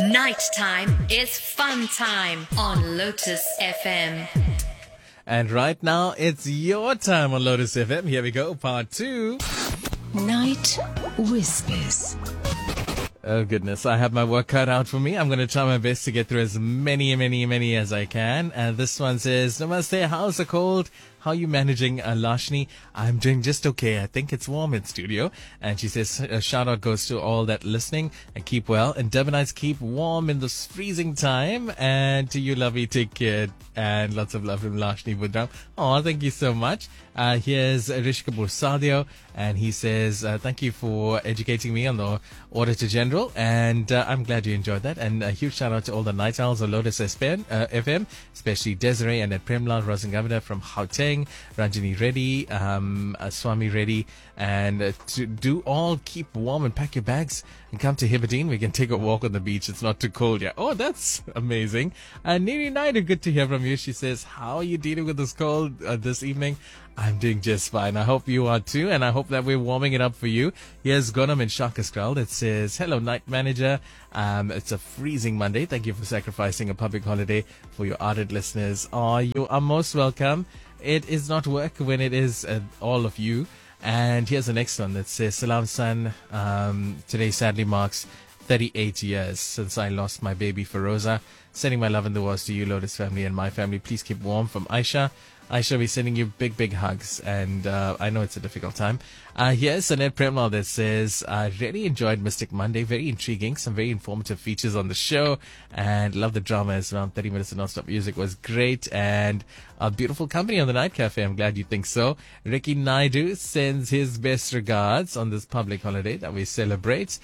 Nighttime is fun time on Lotus FM. And right now, it's your time on Lotus FM. Here we go, part 2. Night Whispers. Oh goodness, I have my work cut out for me. I'm going to try my best to get through as many as I can. And this one says, Namaste, how's the cold? How are you managing, Lashni? I'm doing just okay. I think it's warm in studio. And she says, a shout out goes to all that listening and keep well. And Devonites, keep warm in this freezing time. And to you, lovey, take care. And lots of love from Lashni Budram. Oh, thank you so much. Here's Rish Kapoor Sadio. And he says, thank you for educating me on the Auditor General. And I'm glad you enjoyed that. And a huge shout out to all the night owls of Lotus FM, especially Desiree and Premlal Rosengavada from Gauteng, Ranjini Reddy, Swami Reddy, and to do all keep warm and pack your bags and come to Hibadeen. We can take a walk on the beach. It's not too cold yet. Oh, that's amazing. Niri Naidu, good to hear from you. She says, how are you dealing with this cold this evening? I'm doing just fine. I hope you are too, and I hope that we're warming it up for you. Here's Gonam in Shakaskral that says, hello, night manager. It's a freezing Monday. Thank you for sacrificing a public holiday for your ardent listeners. Oh, you are most welcome. It is not work when it is all of you. And here's the next one that says, Salam San. Today sadly marks 38 years since I lost my baby Feroza. Sending my love and the wars to you, Lotus family, and my family. Please keep warm. From Aisha. I shall be sending you big hugs, and I know it's a difficult time. Here's Sanet Premlal that says, I really enjoyed Mystic Monday. Very intriguing. Some very informative features on the show, and love the drama as well. 30 minutes of non-stop music was great, and a beautiful company on the Night Cafe. I'm glad you think so. Ricky Naidu sends his best regards on this public holiday that we celebrate.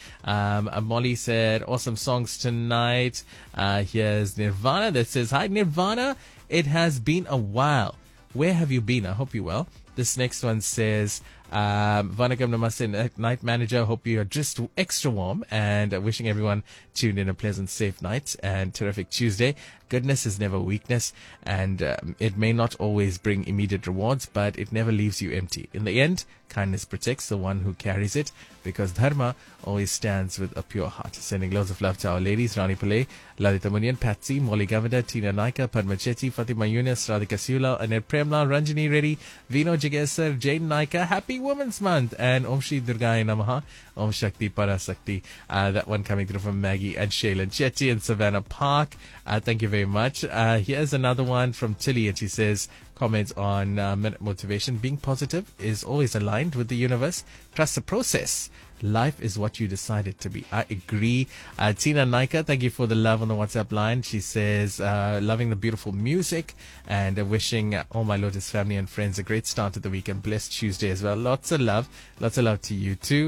Molly said, awesome songs tonight. Here's Nirvana that says, hi, Nirvana. It has been a while. Where have you been? I hope you're well. This next one says, Vanakam Namaste, night manager. Hope you are just extra warm, and wishing everyone tuned in a pleasant, safe night and terrific Tuesday. Goodness is never weakness, and it may not always bring immediate rewards, but it never leaves you empty. In the end, kindness protects the one who carries it, because dharma always stands with a pure heart. Sending loads of love to our ladies, Rani Pillai, Lalita Munyan, Patsy, Molly Gavada, Tina Naika, Padma Chetty, Fatima Yunus, Radhika Siula, Anet Premla, Ranjini Reddy, Vino Jagesar, Jane Naika. Happy Women's Month, and Om Shri Durgai Namaha, Om Shakti Parasakti. That one coming through from Maggie and Shailen Chetty in Savannah Park. Thank you very much. Here's another one from Tilly, and she says, comments on Minute Motivation. Being positive is always aligned with the universe. Trust the process. Life is what you decide it to be. I agree. Tina Naika, thank you for the love on the WhatsApp line. She says, loving the beautiful music, and wishing all my Lotus family and friends a great start to the week and blessed Tuesday as well. Lots of love to you too.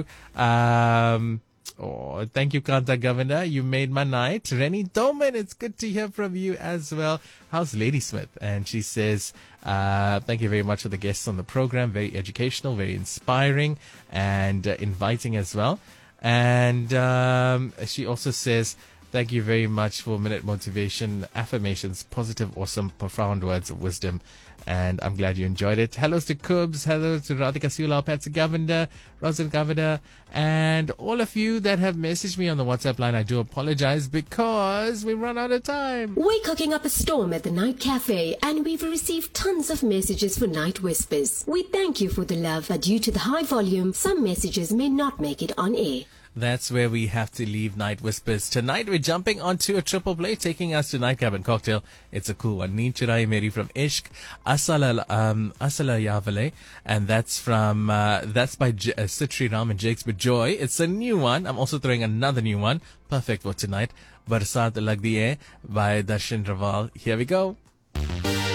Oh, thank you, Kanta Governor. You made my night. Rennie Doman, it's good to hear from you as well. How's Ladysmith? And she says, thank you very much for the guests on the program. Very educational, very inspiring, and inviting as well. And she also says, thank you very much for Minute Motivation, affirmations, positive, awesome, profound words of wisdom. And I'm glad you enjoyed it. Hello to Kubs, hello to Radhika Siula, Patsy Gavanda, Rosin Gavada, and all of you that have messaged me on the WhatsApp line. I do apologize because we run out of time. We're cooking up a storm at the Night Cafe, and we've received tons of messages for Night Whispers. We thank you for the love, but due to the high volume, some messages may not make it on air. That's where we have to leave Night Whispers. Tonight we're jumping onto a triple play, taking us to Nightcap and Cocktail. It's a cool one. Neend Churai Meri from Ishq, Asala Yavale, and that's by Sitri Ram and Jakes Bajoy. It's a new one. I'm also throwing another new one, perfect for tonight. Barsat Lag Diye by Darshan Raval. Here we go.